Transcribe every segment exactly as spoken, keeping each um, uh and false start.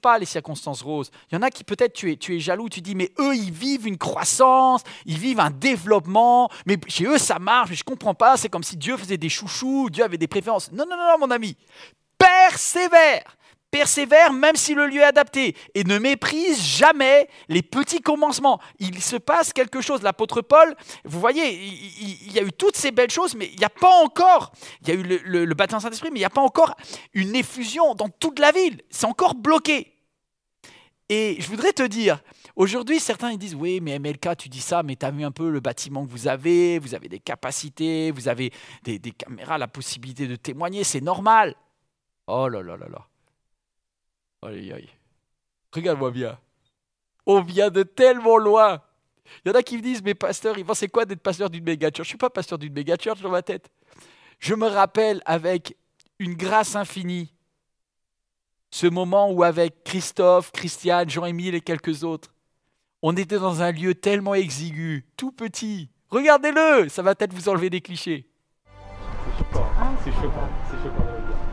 pas les circonstances roses. Il y en a qui peut-être tu es, tu es jaloux, tu dis mais eux ils vivent une croissance, ils vivent un développement, mais chez eux ça marche, mais je comprends pas, c'est comme si Dieu faisait des chouchous, Dieu avait des préférences. Non, non, non, non mon ami, persévère. Persévère même si le lieu est adapté et ne méprise jamais les petits commencements. Il se passe quelque chose. L'apôtre Paul, vous voyez, il, il, il y a eu toutes ces belles choses, mais il n'y a pas encore, il y a eu le, le, le baptême Saint-Esprit, mais il n'y a pas encore une effusion dans toute la ville. C'est encore bloqué. Et je voudrais te dire, aujourd'hui, certains ils disent, oui, mais M L K, tu dis ça, mais tu as vu un peu le bâtiment que vous avez, vous avez des capacités, vous avez des, des caméras, la possibilité de témoigner, c'est normal. Oh là là là là. Aïe, aïe. Regarde-moi bien. On vient de tellement loin. Il y en a qui me disent, mais pasteur, Yvan, c'est quoi d'être pasteur d'une méga church? Je ne suis pas pasteur d'une méga church dans ma tête. Je me rappelle avec une grâce infinie ce moment où avec Christophe, Christiane, Jean-Émile et quelques autres, on était dans un lieu tellement exigu, tout petit. Regardez-le, ça va peut-être vous enlever des clichés. C'est choquant, c'est choquant, c'est choquant.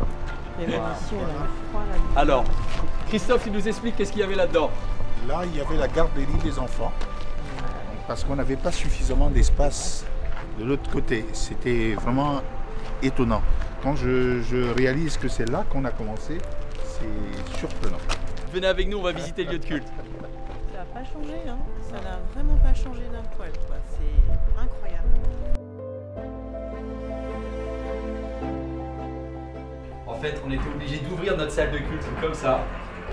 Alors, Christophe, il nous explique qu'est-ce qu'il y avait là-dedans. Là, il y avait la garderie des enfants, parce qu'on n'avait pas suffisamment d'espace de l'autre côté. C'était vraiment étonnant. Quand je, je réalise que c'est là qu'on a commencé, c'est surprenant. Venez avec nous, on va visiter le lieu de culte. Ça n'a pas changé, hein. Ça n'a vraiment pas changé d'un poil, quoi. C'est incroyable. En fait, on était obligé d'ouvrir notre salle de culte comme ça.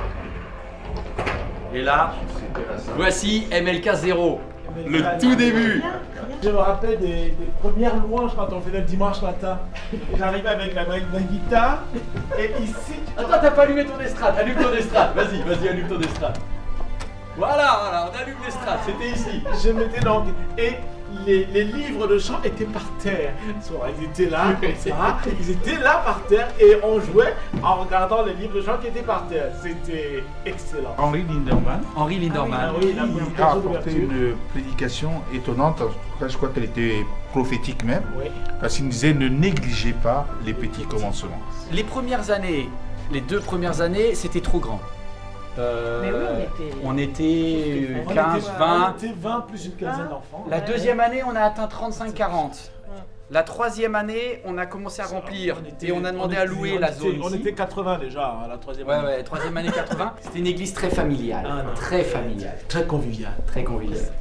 Et là, voici M L K zéro, le tout début. Je me rappelle des, des premières louanges quand on faisait le dimanche matin. J'arrivais avec la, ma guitare et ici... Attends, t'as pas allumé ton estrade, allume ton estrade. Vas-y, vas-y, allume ton estrade. Voilà, voilà, on allume l'estrade, c'était ici. Je mettais donc... Et les, les livres de chant étaient par terre. Ils étaient là, comme ça. Ils étaient là par terre et on jouait en regardant les livres de chant qui étaient par terre. C'était excellent. Henri Linderman. Henri Linderman. Ah oui, oui, Il a apporté une prédication étonnante. En tout cas, je crois qu'elle était prophétique même. Oui. Parce qu'il disait ne négligez pas les petits commencements. Les premières années, les deux premières années, c'était trop grand. Euh, Mais oui, on était On quinze, était- vingt. On était vingt plus une quinzaine d'enfants. La deuxième année, on a atteint trente-cinq quarante. La troisième année, on a commencé à remplir était- et on a demandé on à était- louer on la était- zone. On ici. était quatre-vingts déjà, hein, la troisième Ouais, année. ouais, troisième année quatre-vingts. C'était une église très familiale. Ah, non. Très familiale. Très convivial. Très convivial.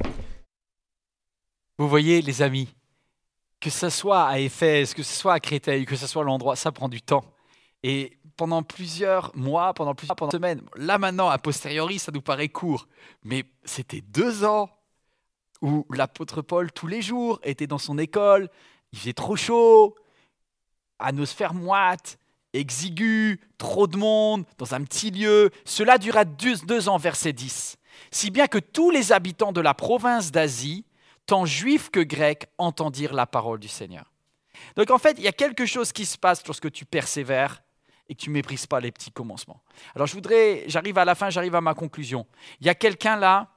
Vous voyez, les amis, que ce soit à Éphèse, que ce soit à Créteil, que ce soit à l'endroit, ça prend du temps. Et pendant plusieurs mois, pendant plusieurs pendant semaines, là maintenant, a posteriori, ça nous paraît court. Mais c'était deux ans où l'apôtre Paul, tous les jours, était dans son école. Il faisait trop chaud, atmosphère moite, exigu, trop de monde, dans un petit lieu. Cela dura deux, deux ans, verset dix. Si bien que tous les habitants de la province d'Asie, tant juifs que grecs, entendirent la parole du Seigneur. Donc en fait, il y a quelque chose qui se passe lorsque tu persévères et que tu ne méprises pas les petits commencements. Alors je voudrais, j'arrive à la fin, j'arrive à ma conclusion. Il y a quelqu'un là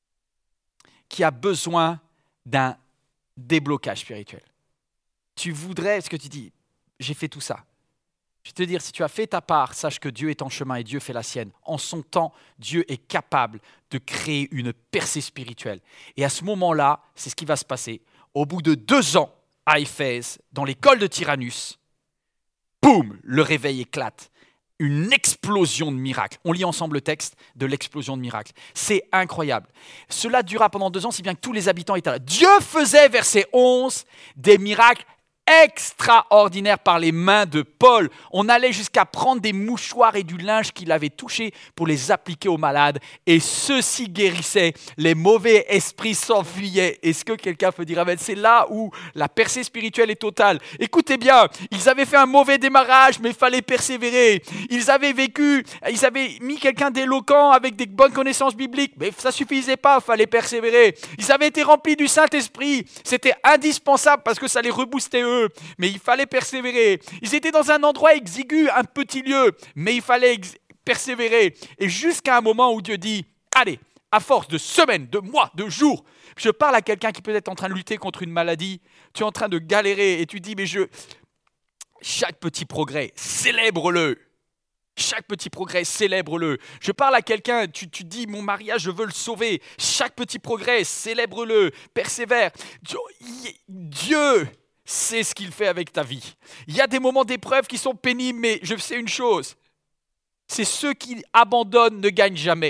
qui a besoin d'un déblocage spirituel. Tu voudrais, ce que tu dis, j'ai fait tout ça. Je vais te dire, si tu as fait ta part, sache que Dieu est en chemin et Dieu fait la sienne. En son temps, Dieu est capable de créer une percée spirituelle. Et à ce moment-là, c'est ce qui va se passer. Au bout de deux ans, à Éphèse, dans l'école de Tyrannus, boum, le réveil éclate. Une explosion de miracles. On lit ensemble le texte de l'explosion de miracles. C'est incroyable. Cela dura pendant deux ans, si bien que tous les habitants étaient là. Dieu faisait, verset onze, des miracles extraordinaire par les mains de Paul. On allait jusqu'à prendre des mouchoirs et du linge qu'il avait touché pour les appliquer aux malades et ceux-ci guérissaient. Les mauvais esprits s'enfuyaient. Est-ce que quelqu'un peut dire amen? C'est là où la percée spirituelle est totale. Écoutez bien, ils avaient fait un mauvais démarrage, mais il fallait persévérer. Ils avaient vécu, ils avaient mis quelqu'un d'éloquent avec des bonnes connaissances bibliques, mais ça suffisait pas, il fallait persévérer. Ils avaient été remplis du Saint-Esprit, c'était indispensable parce que ça les reboostait eux. Mais il fallait persévérer. Ils étaient dans un endroit exigu, un petit lieu, mais il fallait ex- persévérer. Et jusqu'à un moment où Dieu dit, allez, à force de semaines, de mois, de jours, je parle à quelqu'un qui peut être en train de lutter contre une maladie, tu es en train de galérer et tu dis, mais je, chaque petit progrès, célèbre-le. Chaque petit progrès, célèbre-le. Je parle à quelqu'un, tu, tu dis, mon mariage, je veux le sauver. Chaque petit progrès, célèbre-le, persévère. Dieu sait ce qu'il fait avec ta vie. Il y a des moments d'épreuve qui sont pénibles, mais je sais une chose, c'est ceux qui abandonnent ne gagnent jamais.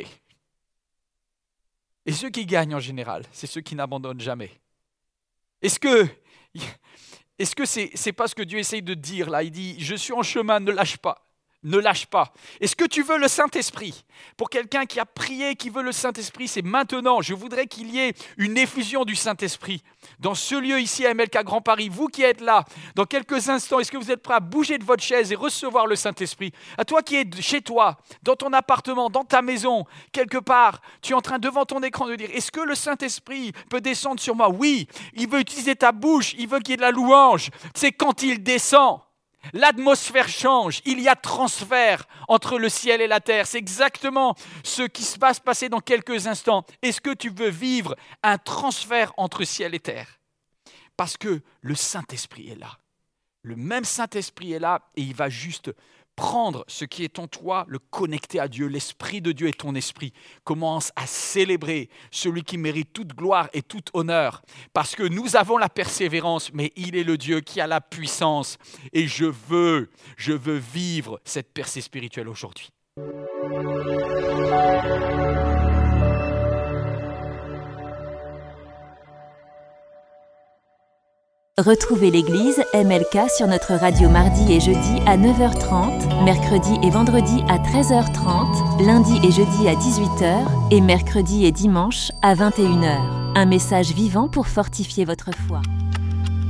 Et ceux qui gagnent en général, c'est ceux qui n'abandonnent jamais. Est-ce que, est-ce que c'est, c'est pas ce que Dieu essaye de dire là? Il dit, je suis en chemin, ne lâche pas. Ne lâche pas. Est-ce que tu veux le Saint-Esprit? Pour quelqu'un qui a prié, qui veut le Saint-Esprit, c'est maintenant. Je voudrais qu'il y ait une effusion du Saint-Esprit dans ce lieu ici à M L K Grand Paris. Vous qui êtes là, dans quelques instants, est-ce que vous êtes prêts à bouger de votre chaise et recevoir le Saint-Esprit? À toi qui es chez toi, dans ton appartement, dans ta maison, quelque part, tu es en train devant ton écran de dire, est-ce que le Saint-Esprit peut descendre sur moi? Oui, il veut utiliser ta bouche, il veut qu'il y ait de la louange. C'est quand il descend. L'atmosphère change, il y a transfert entre le ciel et la terre. C'est exactement ce qui va se passer dans quelques instants. Est-ce que tu veux vivre un transfert entre ciel et terre? Parce que le Saint-Esprit est là. Le même Saint-Esprit est là et il va juste prendre ce qui est en toi, le connecter à Dieu. L'Esprit de Dieu est ton esprit. Commence à célébrer celui qui mérite toute gloire et tout honneur. Parce que nous avons la persévérance, mais il est le Dieu qui a la puissance. Et je veux, je veux vivre cette percée spirituelle aujourd'hui. Retrouvez l'église M L K sur notre radio mardi et jeudi à neuf heures trente, mercredi et vendredi à treize heures trente, lundi et jeudi à dix-huit heures et mercredi et dimanche à vingt et une heures. Un message vivant pour fortifier votre foi.